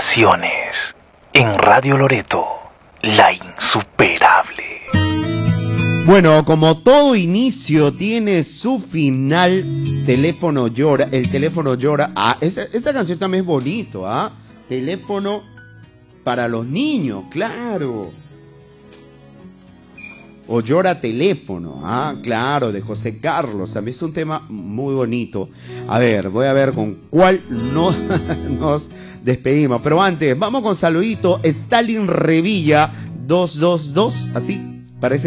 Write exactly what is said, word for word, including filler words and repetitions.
Estaciones. En Radio Loreto, la insuperable. Bueno, como todo inicio tiene su final, teléfono llora, el teléfono llora. Ah, esa, esa canción también es bonito, ¿ah? Teléfono para los niños, claro. O llora teléfono, ah, claro, de José Carlos. A mí es un tema muy bonito. A ver, voy a ver con cuál nos, nos despedimos. Pero antes, vamos con saludito. Stalin Revilla dos dos dos, así parece.